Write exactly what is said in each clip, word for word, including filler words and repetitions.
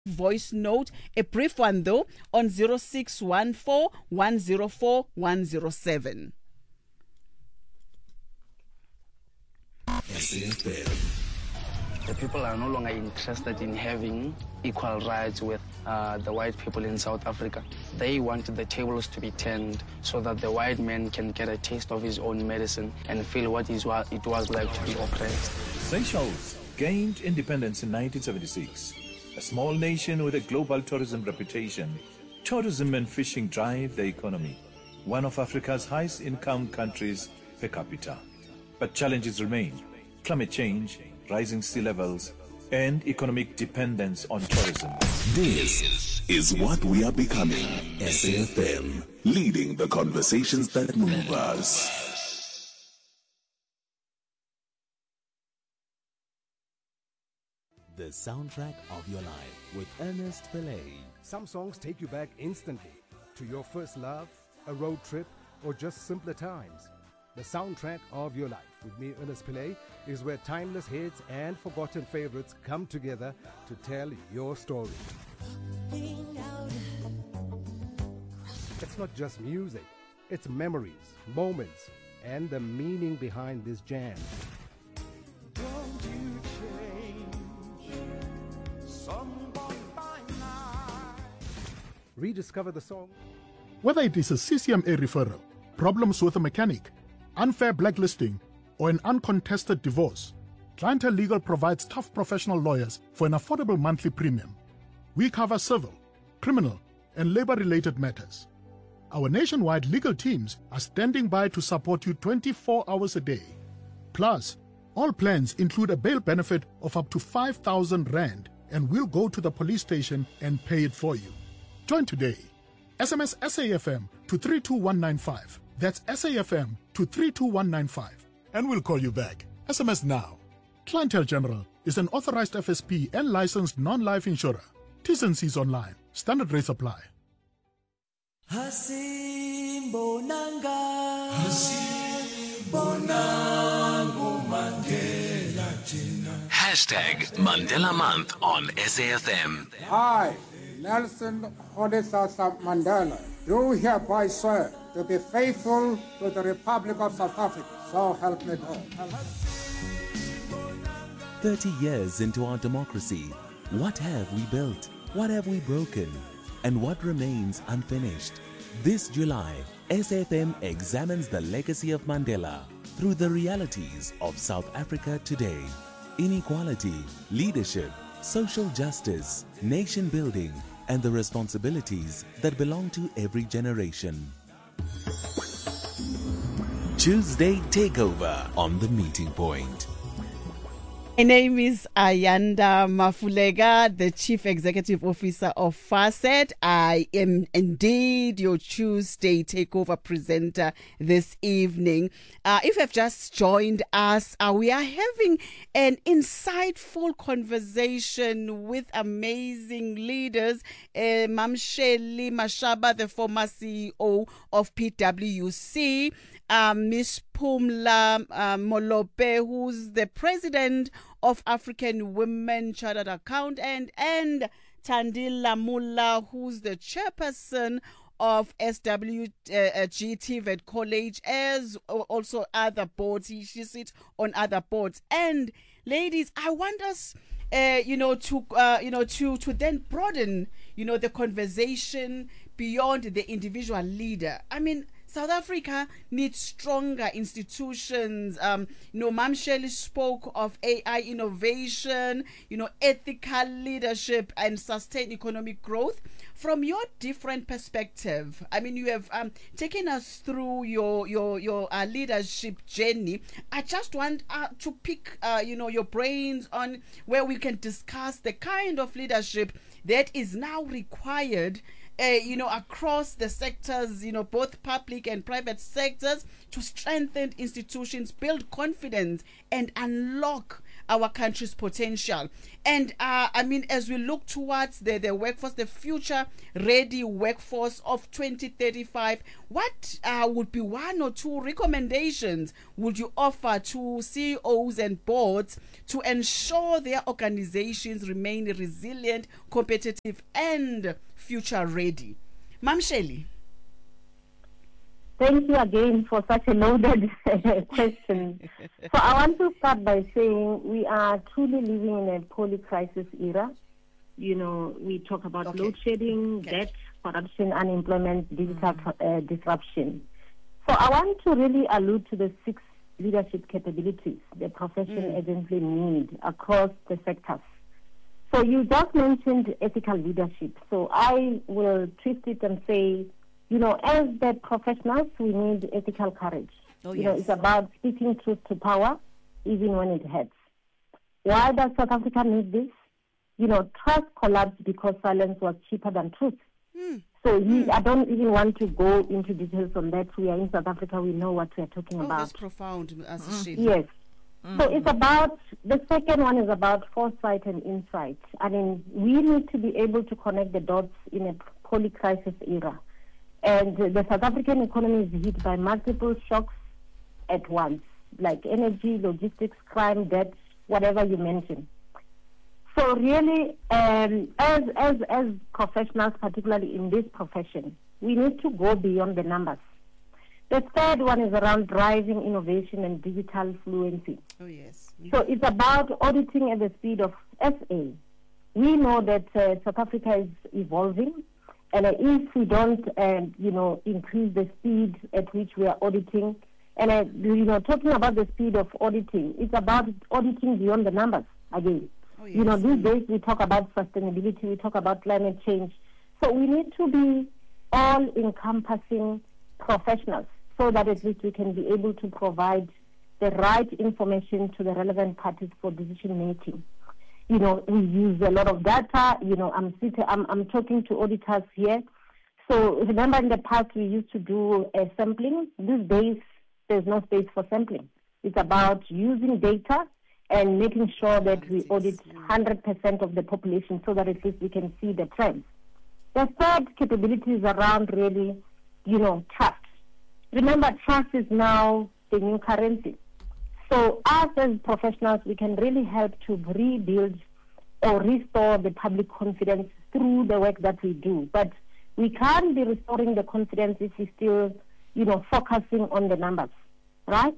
voice note, a brief one though, on zero six one four, one zero four, one zero seven. The people are no longer interested in having equal rights with uh, the white people in South Africa. They want the tables to be turned so that the white man can get a taste of his own medicine and feel what is what it was like to be oppressed. Seychelles gained independence in nineteen seventy-six. A small nation with a global tourism reputation, tourism and fishing drive the economy. One of Africa's highest income countries per capita. But challenges remain. Climate change, rising sea levels, and economic dependence on tourism. This is what we are becoming. S A F M, leading the conversations that move us. The soundtrack of your life with Ernest Pillay. Some songs take you back instantly to your first love, a road trip, or just simpler times. The soundtrack of your life with me, Ernest Pillay, is where timeless hits and forgotten favorites come together to tell your story. It's not just music, it's memories, moments, and the meaning behind this jam. Don't you change, someone by night. Rediscover the song. Whether it is a C C M A referral, problems with a mechanic, unfair blacklisting, or an uncontested divorce, Clientele Legal provides tough professional lawyers for an affordable monthly premium. We cover civil, criminal, and labor-related matters. Our nationwide legal teams are standing by to support you twenty-four hours a day. Plus, all plans include a bail benefit of up to five thousand rand, and we'll go to the police station and pay it for you. Join today. S M S S A F M to three two one nine five. That's S A F M to three two one nine five. And we'll call you back. S M S now. Clientele General is an authorized F S P and licensed non-life insurer. T's and C's online. Standard rates apply. Hasimbonanga Hasimbonango Mandela Jina. Hashtag Mandela Month on S A F M. I, Nelson Rolihlahla Mandela, do hereby swear to be faithful to the Republic of South Africa. So help me God. thirty years into our democracy, what have we built? What have we broken? And what remains unfinished? This July, S F M examines the legacy of Mandela through the realities of South Africa today. Inequality, leadership, social justice, nation building, and the responsibilities that belong to every generation. Tuesday Takeover on The Meeting Point. My name is Ayanda Mafulega, the Chief Executive Officer of FASET. I am indeed your Tuesday Takeover presenter this evening. Uh, if you've just joined us, uh, we are having an insightful conversation with amazing leaders. Uh, Mamsheli Mashaba, the former C E O of P W C. Uh, Miss Pumla uh, Molope, who's the president of African Women Chartered Accountant, and Tandila Mula, who's the chairperson of S W G T V E T College, as also other boards. She sits on other boards. And ladies, I want us, uh, you know, to uh, you know, to to then broaden, you know, the conversation beyond the individual leader. I mean, South Africa needs stronger institutions. Um, you know, Mam Shelley spoke of A I innovation, you know, ethical leadership and sustained economic growth. From your different perspective, I mean, you have um, taken us through your your your uh, leadership journey. I just want uh, to pick, uh, you know, your brains on where we can discuss the kind of leadership that is now required, Uh, you know, across the sectors, you know, both public and private sectors, to strengthen institutions, build confidence, and unlock our country's potential. And uh, I mean, as we look towards the, the workforce, the future ready workforce of twenty thirty-five, what uh, would be one or two recommendations would you offer to C E Os and boards to ensure their organizations remain resilient, competitive, and future ready? Ma'am Shelley. Thank you again for such a loaded question. So I want to start by saying we are truly living in a poly-crisis era. You know, we talk about okay. load shedding, okay. debt, corruption, unemployment, digital mm. uh, disruption. So I want to really allude to the six leadership capabilities the profession mm. urgently need across the sectors. So you just mentioned ethical leadership. So I will twist it and say, you know, as the professionals, we need ethical courage. Oh, you yes. know, it's about speaking truth to power, even when it hurts. Why does South Africa need this? You know, trust collapsed because silence was cheaper than truth. Mm. So we, mm. I don't even want to go into details on that. We are in South Africa. We know what we are talking oh, about. That's profound. As mm. Yes. Mm. So it's about, the second one is about foresight and insight. I mean, we need to be able to connect the dots in a poly-crisis era. And the South African economy is hit by multiple shocks at once, like energy, logistics, crime, debt, whatever you mention. So really, um, as, as, as professionals, particularly in this profession, we need to go beyond the numbers. The third one is around driving innovation and digital fluency. Oh, yes. Mm-hmm. So it's about auditing at the speed of S A. We know that uh, South Africa is evolving. And uh, if we don't, uh, you know, increase the speed at which we are auditing, and, uh, you know, talking about the speed of auditing, it's about auditing beyond the numbers again. Oh, yes. You know, these days we talk about sustainability, we talk about climate change. So we need to be all-encompassing professionals so that at least we can be able to provide the right information to the relevant parties for decision-making. You know, we use a lot of data. You know, I'm sitting, I'm, I'm talking to auditors here. So remember, in the past we used to do a sampling. These days, there's no space for sampling. It's about using data and making sure that we audit one hundred percent of the population so that at least we can see the trends. The third capability is around really, you know, trust. Remember, trust is now the new currency. So us as professionals, we can really help to rebuild or restore the public confidence through the work that we do. But we can't be restoring the confidence if we still, you know, focusing on the numbers, right?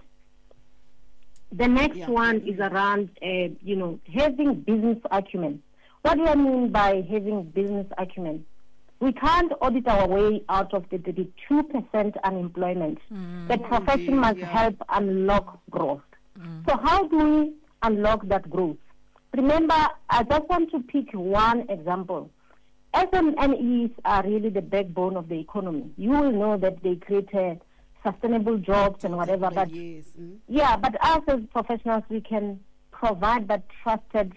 The next yeah. one is around, uh, you know, having business acumen. What do I mean by having business acumen? We can't audit our way out of the thirty-two percent unemployment. Mm, the profession indeed, must yeah. help unlock growth. Mm. So how do we unlock that growth? Remember, I just want to pick one example. S M Es are really the backbone of the economy. You will know that they create uh, sustainable jobs and whatever. But yes. mm. yeah, but us as professionals, we can provide that trusted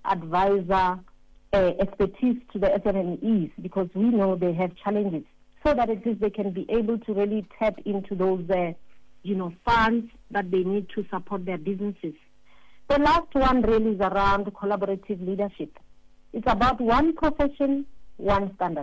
advisor uh, expertise to the S M Es because we know they have challenges, so that at least they can be able to really tap into those uh, you know, funds that they need to support their businesses. The last one really is around collaborative leadership. It's about one profession, one standard.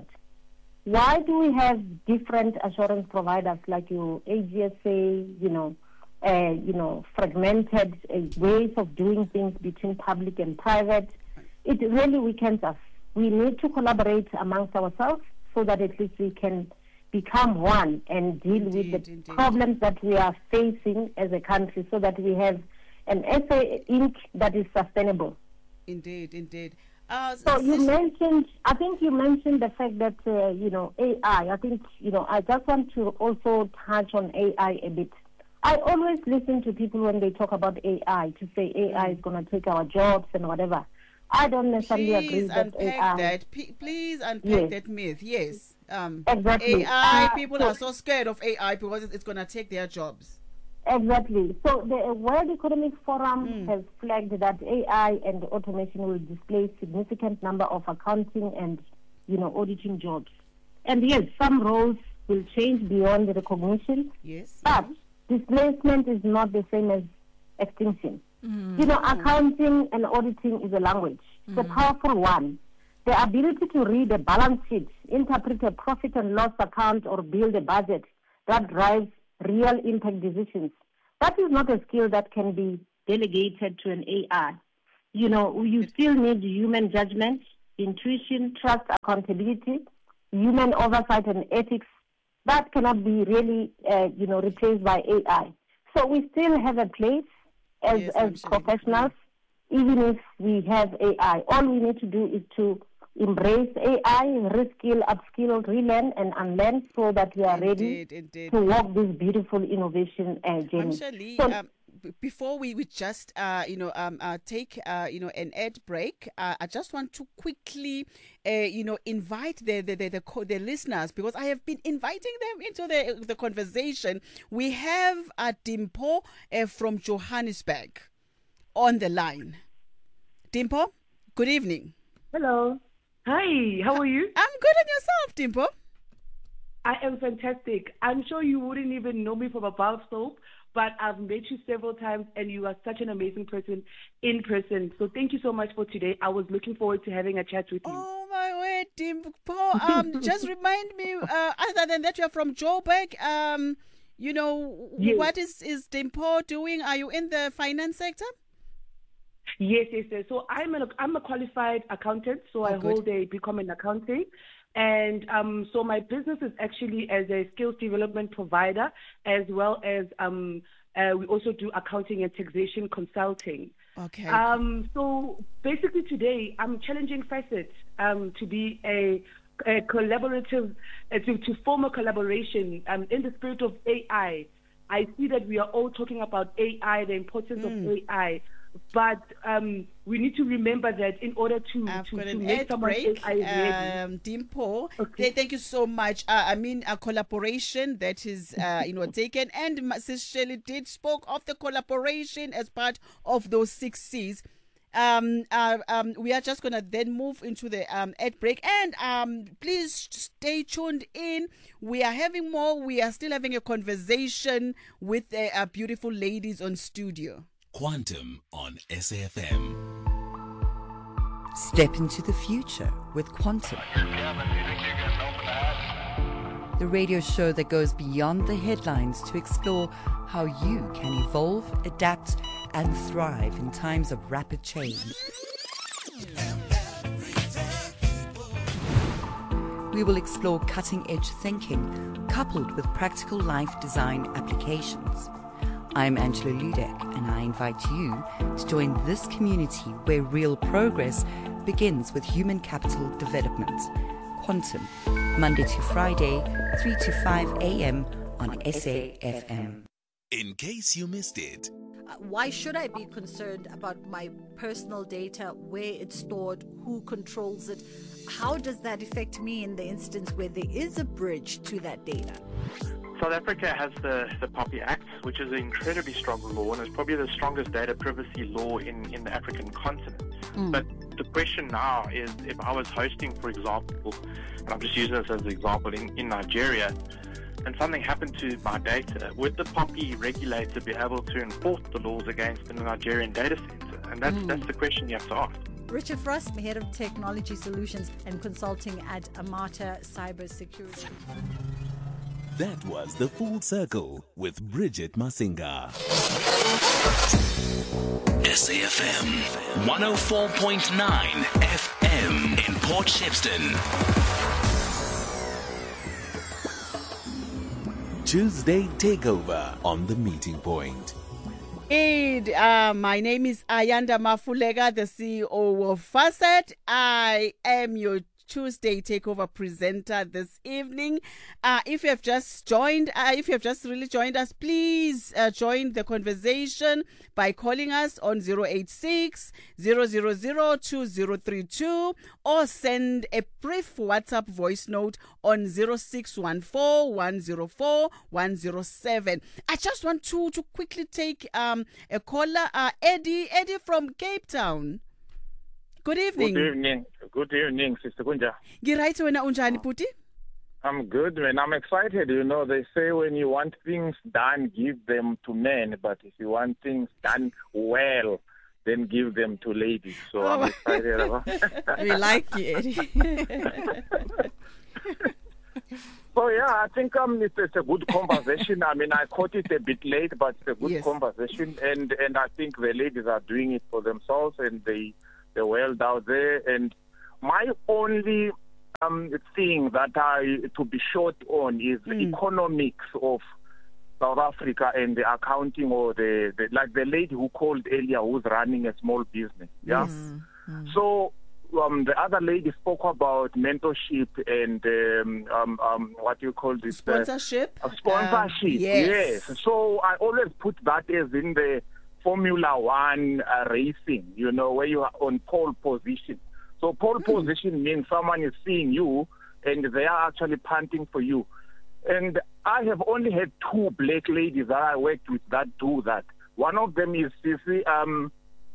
Why do we have different assurance providers like your A G S A, you know, uh, you know, fragmented uh, ways of doing things between public and private? It really weakens us. We need to collaborate amongst ourselves so that at least we can become one and deal indeed, with the indeed. problems that we are facing as a country so that we have an S A Incorporated that is sustainable. Indeed, indeed. Uh, so you mentioned, I think you mentioned the fact that, uh, you know, A I, I think, you know, I just want to also touch on A I a bit. I always listen to people when they talk about A I to say A I is going to take our jobs and whatever. I don't necessarily please agree that unpack A I... That. P- please unpack yes. that myth, yes. Um, exactly. A I, uh, people so, are so scared of A I because it's going to take their jobs. Exactly. So the World Economic Forum Mm. has flagged that A I and automation will displace significant number of accounting and, you know, auditing jobs. And yes, some roles will change beyond recognition. Yes. But yeah. displacement is not the same as extinction. Mm. You know, accounting and auditing is a language. It's mm. a powerful one. The ability to read a balance sheet, interpret a profit and loss account, or build a budget that drives real impact decisions, that is not a skill that can be delegated to an A I. You know, you still need human judgment, intuition, trust, accountability, human oversight and ethics. That cannot be really, uh, you know, replaced by A I. So we still have a place as, yes, as professionals, even if we have A I. All we need to do is to embrace A I, reskill, upskill, relearn, and unlearn so that we are ready indeed, indeed. to walk this beautiful innovation uh, journey. Actually, so, um, b- before we, we just, uh, you know, um, uh, take, uh, you know, an ad break, uh, I just want to quickly, uh, you know, invite the the the, the, co- the listeners, because I have been inviting them into the the conversation. We have uh, Dimpo uh, from Johannesburg on the line. Dimpo, good evening. Hello. Hi, how are you? I'm good, and yourself, Dimpo? I am fantastic. I'm sure you wouldn't even know me from a bar soap, but I've met you several times, and you are such an amazing person in person. So thank you so much for today. I was looking forward to having a chat with you. Oh, my word, Dimpo. Um, just remind me, uh, other than that, you're from Joburg. Um, you know, yes. What is, is Dimpo doing? Are you in the finance sector? Yes, yes, yes. So I'm a, I'm a qualified accountant, so oh, I good. hold a B Com in accounting. And um, so my business is actually as a skills development provider, as well as um, uh, we also do accounting and taxation consulting. Okay. Um, so basically today I'm challenging Facet um, to be a, a collaborative, uh, to, to form a collaboration um, in the spirit of A I. I see that we are all talking about A I, the importance mm. of A I. But um, we need to remember that in order to, I've to, got to an make ad someone break, A I ready. Um, Dimpo, okay. thank you so much. Uh, I mean, a collaboration that is, uh, you know, taken. And Sis Shirley did spoke of the collaboration as part of those six C's. Um, uh, um, we are just going to then move into the um, ad break. And um, please stay tuned in. We are having more. We are still having a conversation with uh, our beautiful ladies on studio. Quantum on S A F M. Step into the future with Quantum. The radio show that goes beyond the headlines to explore how you can evolve, adapt, and thrive in times of rapid change. We will explore cutting-edge thinking coupled with practical life design applications. I'm Angela Ludek, and I invite you to join this community where real progress begins with human capital development. Quantum, Monday to Friday, three to five a.m. on S A F M. In case you missed it. Uh, why should I be concerned about my personal data, where it's stored, who controls it? How does that affect me in the instance where there is a bridge to that data? South Africa has the, the POPI Act, which is an incredibly strong law and is probably the strongest data privacy law in, in the African continent. Mm. But the question now is, if I was hosting, for example, and I'm just using this as an example, in, in Nigeria, and something happened to my data, would the POPI regulator be able to enforce the laws against the Nigerian data center? And that's, mm. that's the question you have to ask. Richard Frost, Head of Technology Solutions and Consulting at Amata Cybersecurity. That was The Full Circle with Bridget Masinga. S A F M one oh four point nine F M in Port Shepstone. Tuesday Takeover on The Meeting Point. Indeed, uh, my name is Ayanda Mafulega, the C E O of Facet. I am your Tuesday Takeover presenter this evening. Uh, if you have just joined, uh, if you have just really joined us, please uh, join the conversation by calling us on zero eight six, zero zero zero, two zero three two or send a brief WhatsApp voice note on zero six one four, one zero four, one zero seven. I just want to, to quickly take um, a caller, uh, Eddie, Eddie from Cape Town. Good evening. Good evening. Good evening, Sister Kunja. Ngiraithe wena unjani puti? I'm good, man. I'm excited. You know, they say when you want things done, give them to men. But if you want things done well, then give them to ladies. So oh. I'm excited about We like you, Eddie. So, yeah, I think um, it's, it's a good conversation. I mean, I caught it a bit late, but it's a good yes. conversation. And, and I think the ladies are doing it for themselves, and they, they're well out there. And my only um, thing that I to be short on is mm. the economics of South Africa and the accounting, or the, the like the lady who called earlier who's running a small business. Yeah. Mm. Mm. So um, the other lady spoke about mentorship and um, um, um, what you call this sponsorship. Uh, sponsorship. Um, yes. yes. So I always put that as in the Formula One uh, racing. You know, where you are on pole position. So pole mm. position means someone is seeing you and they are actually punting for you. And I have only had two black ladies that I worked with that do that. One of them is Sisi, um,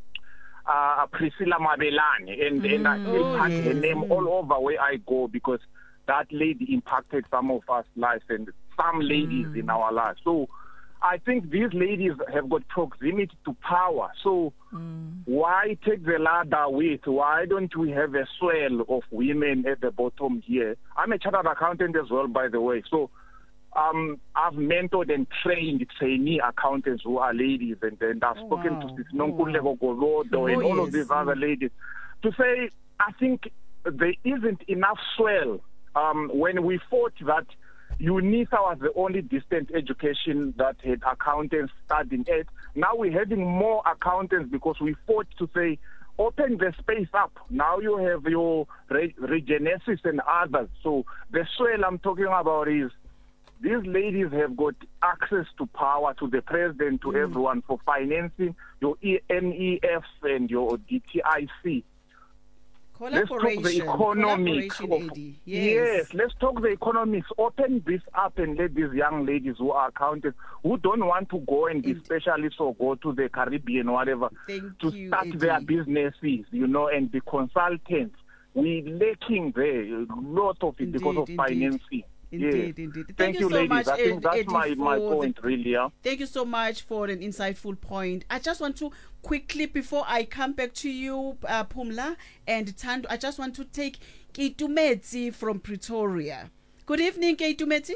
uh, Priscilla Mabelani, and, mm. and I still oh, punt yes. her name all over where I go, because that lady impacted some of us lives and some ladies mm. in our lives. So I think these ladies have got proximity to power. So mm. why take the ladder with? Why don't we have a swell of women at the bottom here? I'm a chartered accountant as well, by the way. So um, I've mentored and trained trainee accountants who are ladies, and, and I've oh, spoken wow. to Nonkululeko Golodo oh, and all yes. of these other ladies to say, I think there isn't enough swell. Um, when we fought that UNISA was the only distance education that had accountants studying it. Now we're having more accountants because we fought to say, open the space up. Now you have your Re- Regenesis and others. So the swell I'm talking about is these ladies have got access to power, to the president, to mm. everyone for financing your N E F and your D T I C. Let's talk the economics. Of, yes. yes, let's talk the economics. Open this up and let these young ladies who are accounted, who don't want to go and be specialists or go to the Caribbean or whatever, Thank to you, start Eddie. their businesses, you know, and be consultants. We're lacking there a lot of it indeed, because of indeed. financing. Indeed, yes. indeed. Thank, Thank you, you, so ladies. much, I think Ed, that's Eddie, my, my point, the, really. Yeah? Thank you so much for an insightful point. I just want to quickly, before I come back to you, uh, Pumla and Tando, I just want to take Keitumeti from Pretoria. Good evening, Keitumeti.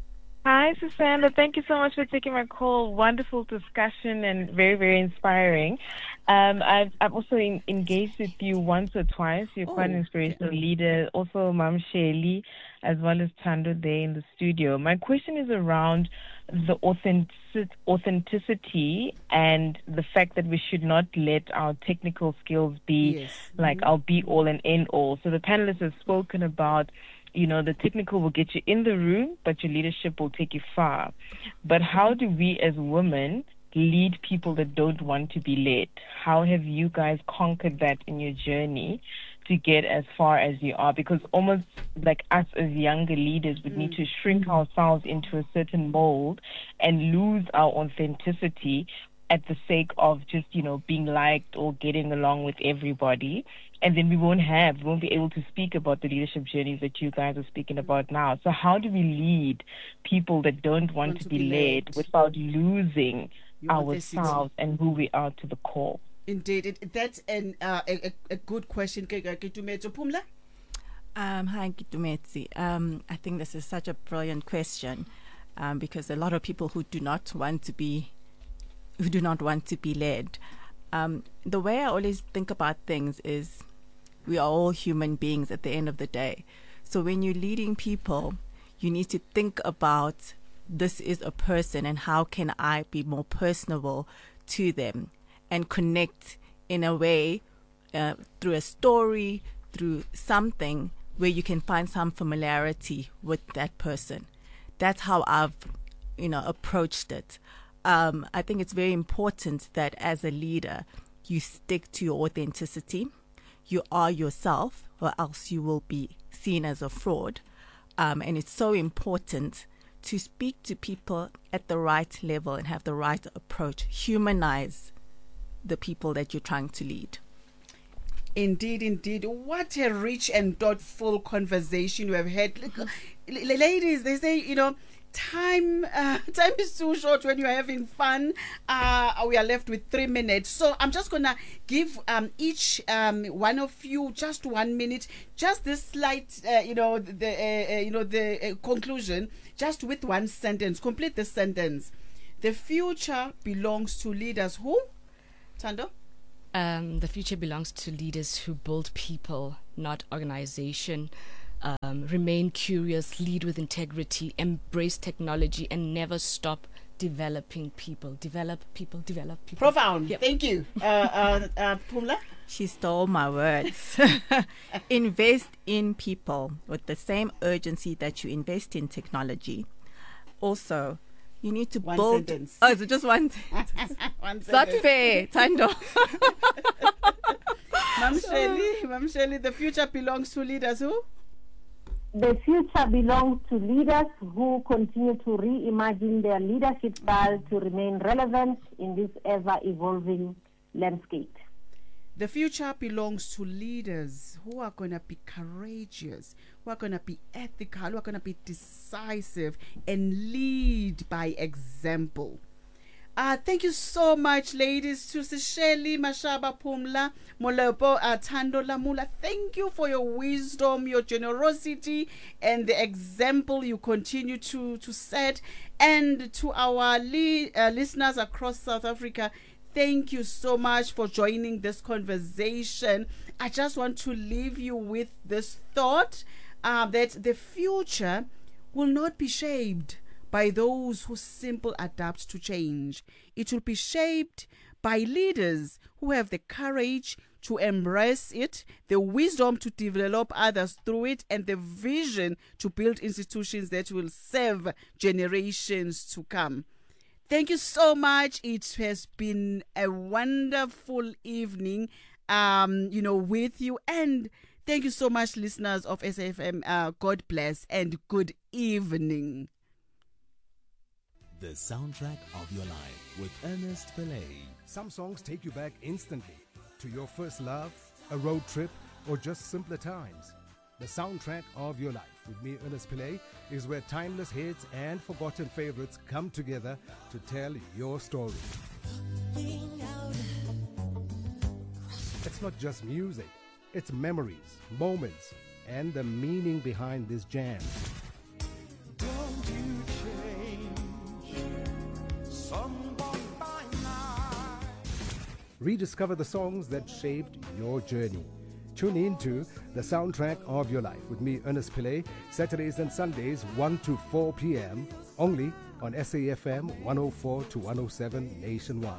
Hi, Susanna. Thank you so much for taking my call. Wonderful discussion and very, very inspiring. Um, I've, I've also in, engaged with you once or twice. You're oh, quite an inspirational yeah. leader. Also, Mam Sheli, as well as Tando there in the studio. My question is around the authentic, authenticity and the fact that we should not let our technical skills be yes. like mm-hmm. our be-all and end-all. So the panelists have spoken about, you know, the technical will get you in the room, but your leadership will take you far. But how do we as women lead people that don't want to be led? How have you guys conquered that in your journey to get as far as you are? Because almost like us as younger leaders would mm. need to shrink ourselves into a certain mold and lose our authenticity at the sake of just, you know, being liked or getting along with everybody. And then we won't have, we won't be able to speak about the leadership journeys that you guys are speaking about now. So how do we lead people that don't want, want to, to be, be led, led without losing Your ourselves and who we are to the core? Indeed. It, that's an, uh, a, a good question. Pumla? Um, hi, Keitumeti. Um, I think this is such a brilliant question um, because a lot of people who do not want to be, who do not want to be led. Um, the way I always think about things is we are all human beings at the end of the day. So when you're leading people, you need to think about this is a person and how can I be more personable to them and connect in a way uh, through a story, through something where you can find some familiarity with that person. That's how I've, you know, approached it. Um, I think it's very important that as a leader, you stick to your authenticity. You are yourself, or else you will be seen as a fraud. Um, and it's so important to speak to people at the right level and have the right approach. Humanize the people that you're trying to lead. Indeed, indeed. What a rich and thoughtful conversation we have had. Look, l- ladies, they say, you know, time uh, time is too short when you're having fun. Uh, we are left with three minutes. So I'm just going to give um, each um, one of you just one minute, just this slight, uh, you know, the uh, uh, you know the uh, conclusion, just with one sentence. Complete the sentence. The future belongs to leaders who? Tando? Um, the future belongs to leaders who build people, not organization. Um, remain curious, lead with integrity, embrace technology, and never stop developing people. Develop people, develop people. Profound. Yep. Thank you. Uh, uh, uh, Pumla? She stole my words. Invest in people with the same urgency that you invest in technology. Also, you need to One build. sentence. Oh, is it just one? One It's not sentence. fair, Tando. Ma'am Shirley, Ma'am Shirley, the future belongs to leaders who? The future belongs to leaders who continue to reimagine their leadership style to remain relevant in this ever-evolving landscape. The future belongs to leaders who are going to be courageous, who are going to be ethical, who are going to be decisive and lead by example. Uh, thank you so much, ladies. To Shirley, Mashaba, Pumla, Molepo, uh, Tando, Lamula. Thank you for your wisdom, your generosity, and the example you continue to, to set. And to our li- uh, listeners across South Africa, thank you so much for joining this conversation. I just want to leave you with this thought uh, that the future will not be shaped by those who simply adapt to change. It will be shaped by leaders who have the courage to embrace it, the wisdom to develop others through it, and the vision to build institutions that will serve generations to come. Thank you so much. It has been a wonderful evening, um, you know, with you. And thank you so much, listeners of S A F M. Uh, God bless and good evening. The soundtrack of your life with Ernest Pillay. Some songs take you back instantly to your first love, a road trip, or just simpler times. The soundtrack of your life with me, Ernest Pillay, is where timeless hits and forgotten favorites come together to tell your story. It's not just music, it's memories, moments, and the meaning behind this jam. Don't you change someone by night. Rediscover the songs that shaped your journey. Tune in to The Soundtrack of Your Life with me, Ernest Pillay, Saturdays and Sundays, one to four p.m. only on S A F M one oh four to one oh seven nationwide.